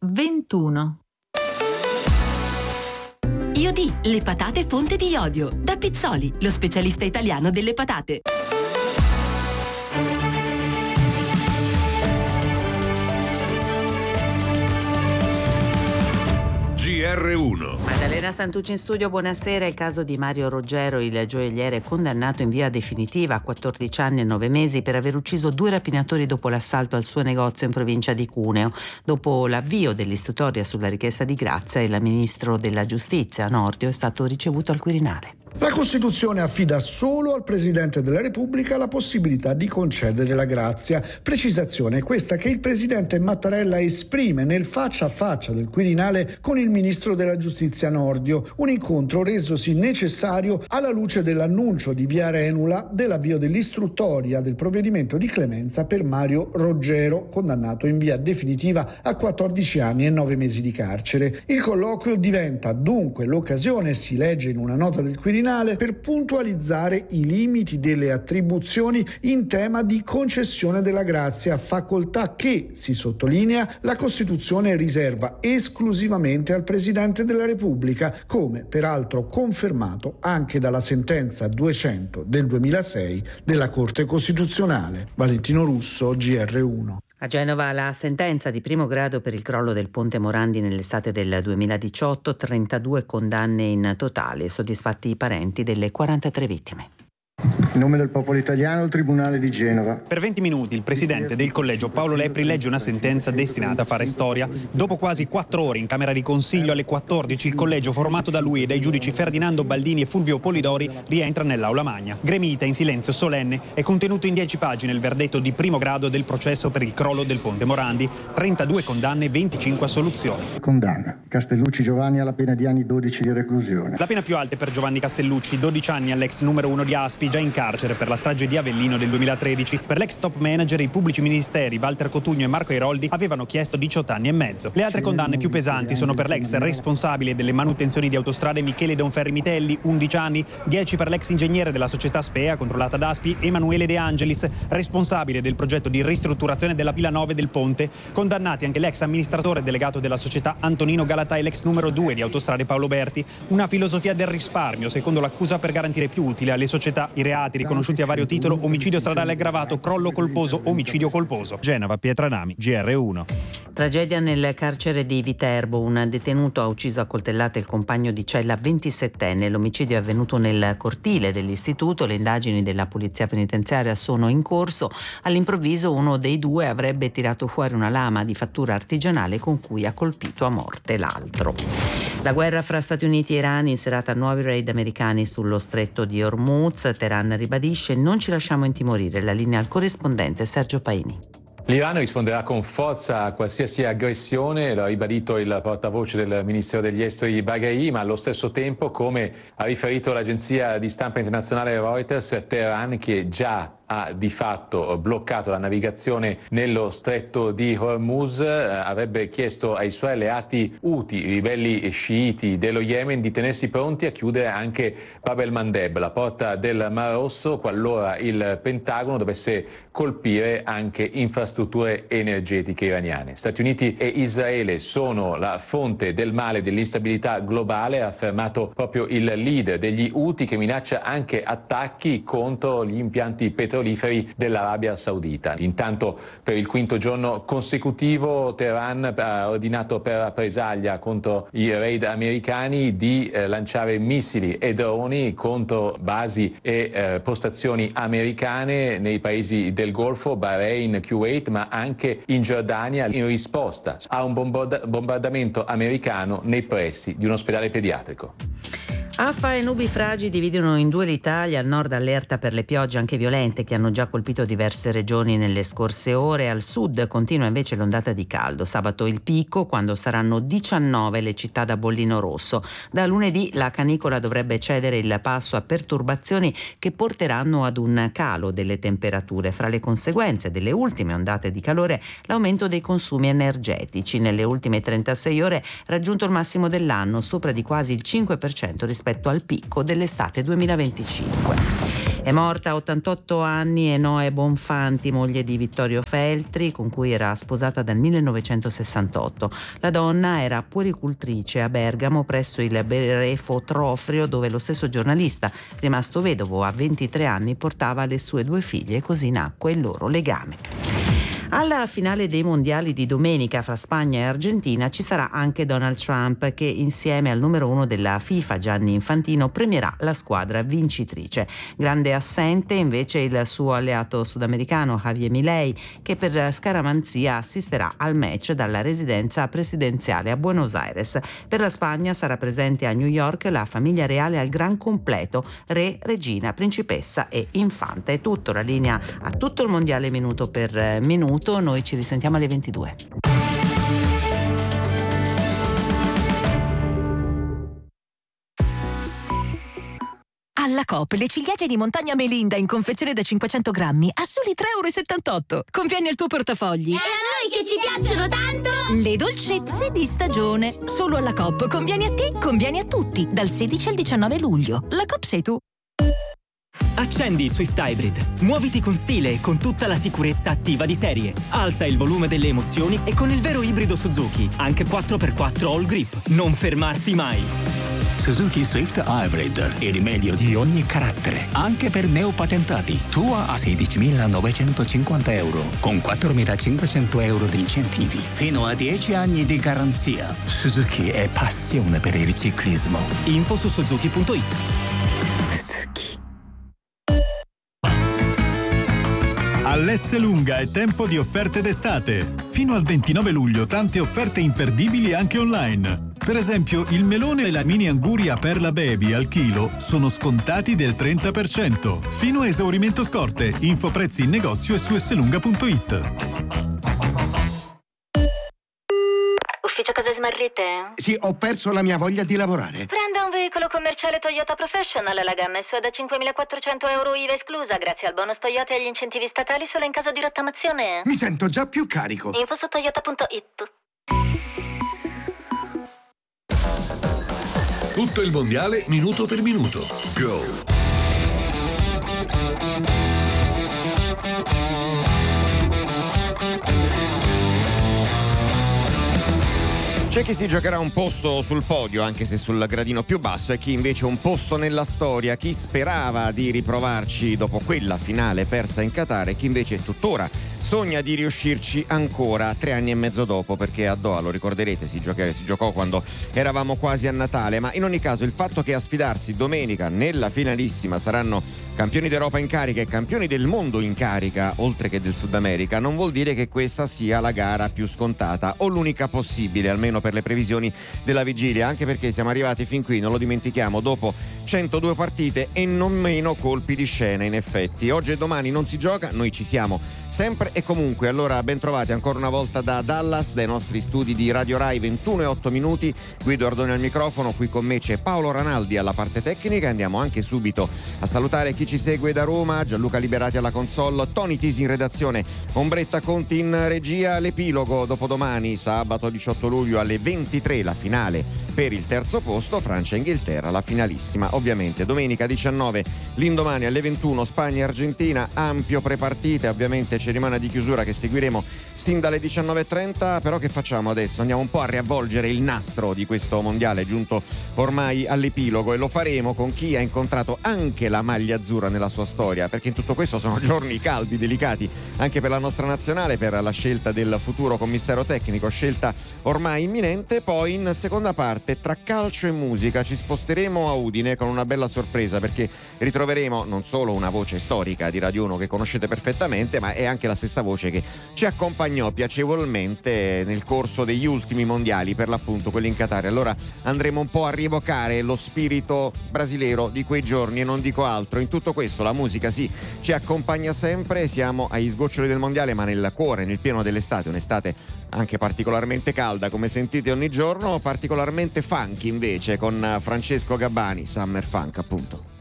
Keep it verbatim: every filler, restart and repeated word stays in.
ventuno. Iodì, le patate fonte di iodio. Da Pizzoli, lo specialista italiano delle patate. G R uno. Maddalena Santucci in studio, buonasera. Il caso di Mario Roggero, il gioielliere condannato in via definitiva a quattordici anni e nove mesi per aver ucciso due rapinatori dopo l'assalto al suo negozio in provincia di Cuneo. Dopo l'avvio dell'istruttoria sulla richiesta di grazia, il ministro della giustizia Nordio è stato ricevuto al Quirinale. La Costituzione affida solo al Presidente della Repubblica la possibilità di concedere la grazia. Precisazione questa che il Presidente Mattarella esprime nel faccia a faccia del Quirinale con il Ministro della Giustizia Nordio, un incontro resosi necessario alla luce dell'annuncio di Via Arenula dell'avvio dell'istruttoria del provvedimento di clemenza per Mario Roggero, condannato in via definitiva a quattordici anni e nove mesi di carcere. Il colloquio diventa dunque l'occasione, si legge in una nota del Quirinale, per puntualizzare i limiti delle attribuzioni in tema di concessione della grazia, facoltà che, si sottolinea, la Costituzione riserva esclusivamente al Presidente della Repubblica, come peraltro confermato anche dalla sentenza duecento del duemilasei della Corte Costituzionale. Valentino Russo, G R uno. A Genova la sentenza di primo grado per il crollo del ponte Morandi nell'estate del duemiladiciotto, trentadue condanne in totale, soddisfatti i parenti delle quarantatré vittime. In nome del popolo italiano, il Tribunale di Genova. Per venti minuti il presidente del collegio Paolo Lepri legge una sentenza destinata a fare storia. Dopo quasi quattro ore in Camera di Consiglio, alle quattordici il collegio formato da lui e dai giudici Ferdinando Baldini e Fulvio Polidori rientra nell'aula magna. Gremita in silenzio solenne è contenuto in dieci pagine il verdetto di primo grado del processo per il crollo del ponte Morandi. trentadue condanne, venticinque assoluzioni. Condanna Castellucci Giovanni alla pena di anni dodici di reclusione. La pena più alta è per Giovanni Castellucci, dodici anni all'ex numero uno di Aspi, già in carcere per la strage di Avellino del duemilatredici. Per l'ex top manager i pubblici ministeri Walter Cotugno e Marco Airoldi avevano chiesto diciotto anni e mezzo. Le altre condanne più pesanti sono per l'ex responsabile delle manutenzioni di autostrade Michele Donferri Mitelli, undici anni, dieci per l'ex ingegnere della società Spea controllata da Aspi, Emanuele De Angelis, responsabile del progetto di ristrutturazione della pila nove del ponte. Condannati anche l'ex amministratore delegato della società Antonino Galatà e l'ex numero due di autostrade Paolo Berti. Una filosofia del risparmio, secondo l'accusa, per garantire più utile alle società i reati riconosciuti a vario titolo: omicidio stradale aggravato, crollo colposo, omicidio colposo. Genova, Pietranami, G R uno. Tragedia nel carcere di Viterbo. Un detenuto ha ucciso a coltellate il compagno di cella ventisettenne. L'omicidio è avvenuto nel cortile dell'istituto. Le indagini della polizia penitenziaria sono in corso. All'improvviso uno dei due avrebbe tirato fuori una lama di fattura artigianale con cui ha colpito a morte l'altro. La guerra fra Stati Uniti e Iran, in serata nuovi raid americani sullo stretto di Hormuz. Teheran ribadisce: non ci lasciamo intimorire. La linea al corrispondente Sergio Paini. L'Iran risponderà con forza a qualsiasi aggressione, l'ha ribadito il portavoce del Ministero degli Esteri Bagheri, ma allo stesso tempo, come ha riferito l'agenzia di stampa internazionale Reuters, Teheran, che già ha di fatto bloccato la navigazione nello stretto di Hormuz, eh, avrebbe chiesto ai suoi alleati Houthi, i ribelli sciiti dello Yemen, di tenersi pronti a chiudere anche Bab el-Mandeb, la porta del Mar Rosso, qualora il Pentagono dovesse colpire anche infrastrutture energetiche iraniane. Stati Uniti e Israele sono la fonte del male e dell'instabilità globale, ha affermato proprio il leader degli Houthi, che minaccia anche attacchi contro gli impianti petroliferi dell'Arabia Saudita. Intanto, per il quinto giorno consecutivo, Teheran ha ordinato per rappresaglia contro i raid americani di eh, lanciare missili e droni contro basi e eh, postazioni americane nei paesi del Golfo, Bahrain, Kuwait, ma anche in Giordania, in risposta a un bombard- bombardamento americano nei pressi di un ospedale pediatrico. Afa e nubifragi dividono in due l'Italia. Al nord allerta per le piogge anche violente che hanno già colpito diverse regioni nelle scorse ore. Al sud continua invece l'ondata di caldo. Sabato il picco, quando saranno diciannove le città da bollino rosso. Da lunedì la canicola dovrebbe cedere il passo a perturbazioni che porteranno ad un calo delle temperature. Fra le conseguenze delle ultime ondate di calore, l'aumento dei consumi energetici. Nelle ultime trentasei ore raggiunto il massimo dell'anno, sopra di quasi il cinque per cento rispetto al picco dell'estate duemilaventicinque. È morta a ottantotto anni Enoe Bonfanti, moglie di Vittorio Feltri, con cui era sposata dal millenovecentosessantotto. La donna era puericultrice a Bergamo presso il Berefo Trofrio, dove lo stesso giornalista, rimasto vedovo a ventitré anni, portava le sue due figlie, così nacque il loro legame. Alla finale dei mondiali di domenica fra Spagna e Argentina ci sarà anche Donald Trump, che insieme al numero uno della FIFA Gianni Infantino premierà la squadra vincitrice. Grande assente invece il suo alleato sudamericano Javier Milei, che per scaramanzia assisterà al match dalla residenza presidenziale a Buenos Aires. Per la Spagna sarà presente a New York la famiglia reale al gran completo: re, regina, principessa e infanta. È tutto, la linea a tutto il mondiale minuto per minuto. Noi ci risentiamo alle ventidue. Alla Coop le ciliegie di montagna Melinda in confezione da cinquecento grammi a soli tre virgola settantotto euro. Conviene al tuo portafogli. E a noi che ci piacciono tanto! Le dolcezze di stagione. Solo alla Coop. Conviene a te, conviene a tutti. Dal sedici al diciannove luglio. La Coop sei tu. Accendi il Swift Hybrid. Muoviti con stile e con tutta la sicurezza attiva di serie. Alza il volume delle emozioni e con il vero ibrido Suzuki, anche quattro per quattro All Grip. Non fermarti mai. Suzuki Swift Hybrid, il meglio di ogni carattere, anche per neopatentati. Tua a sedicimilanovecentocinquanta euro, con quattromilacinquecento euro di incentivi, fino a dieci anni di garanzia. Suzuki è passione per il ciclismo. Info su suzuki punto it. All'Esselunga è tempo di offerte d'estate. Fino al ventinove luglio tante offerte imperdibili anche online. Per esempio, il melone e la mini anguria Perla Baby al chilo sono scontati del trenta per cento. Fino a esaurimento scorte. Info prezzi in negozio e su esselunga punto it. Ufficio cose smarrite? Sì, ho perso la mia voglia di lavorare. Prenda un veicolo commerciale Toyota Professional. La gamma è sua da cinquemilaquattrocento euro I V A esclusa, grazie al bonus Toyota e agli incentivi statali solo in caso di rottamazione. Mi sento già più carico. Info su toyota punto it. Tutto il mondiale minuto per minuto. Go! C'è chi si giocherà un posto sul podio, anche se sul gradino più basso, e chi invece un posto nella storia, chi sperava di riprovarci dopo quella finale persa in Qatar e chi invece tuttora sogna di riuscirci ancora tre anni e mezzo dopo, perché a Doha, lo ricorderete, si, gioca, si giocò quando eravamo quasi a Natale. Ma in ogni caso il fatto che a sfidarsi domenica nella finalissima saranno campioni d'Europa in carica e campioni del mondo in carica, oltre che del Sud America, non vuol dire che questa sia la gara più scontata o l'unica possibile, almeno per le previsioni della vigilia, anche perché siamo arrivati fin qui, non lo dimentichiamo, dopo centodue partite e non meno colpi di scena. In effetti oggi e domani non si gioca, noi ci siamo sempre e comunque. Allora ben trovati ancora una volta da Dallas, dai nostri studi di Radio Rai, ventuno e otto minuti, Guido Ardoni al microfono, qui con me c'è Paolo Ranaldi alla parte tecnica. Andiamo anche subito a salutare chi ci segue da Roma: Gianluca Liberati alla console, Tony Tisi in redazione, Ombretta Conti in regia. L'epilogo dopodomani, sabato diciotto luglio alle ventitré, la finale per il terzo posto, Francia-Inghilterra, la finalissima ovviamente. Domenica diciannove, l'indomani alle ventuno, Spagna-Argentina, ampio prepartite, ovviamente cerimonia di chiusura che seguiremo sin dalle diciannove e trenta. Però che facciamo adesso? Andiamo un po' a riavvolgere il nastro di questo mondiale giunto ormai all'epilogo, e lo faremo con chi ha incontrato anche la maglia azzurra nella sua storia, perché in tutto questo sono giorni caldi, delicati anche per la nostra nazionale, per la scelta del futuro commissario tecnico, scelta ormai imminente. Poi in seconda parte, tra calcio e musica, ci sposteremo a Udine con una bella sorpresa, perché ritroveremo non solo una voce storica di Radio uno che conoscete perfettamente, ma è anche la stessa voce che ci accompagnò piacevolmente nel corso degli ultimi mondiali, per l'appunto quelli in Qatar. Allora andremo un po' a rievocare lo spirito brasilero di quei giorni, e non dico altro. In tutto questo la musica sì, ci accompagna sempre, siamo agli sgoccioli del mondiale ma nel cuore, nel pieno dell'estate, un'estate anche particolarmente calda come sentite ogni giorno, particolarmente funky invece con Francesco Gabbani, Summer Funk appunto.